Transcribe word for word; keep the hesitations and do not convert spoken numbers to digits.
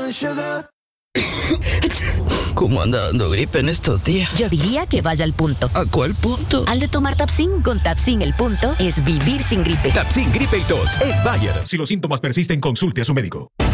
¿Cómo anda dando gripe en estos días? Yo diría que vaya al punto. ¿A cuál punto? Al de tomar Tapsin. Con Tapsin el punto es vivir sin gripe. Tapsin Gripe y Tos es Bayer. Si los síntomas persisten, consulte a su médico.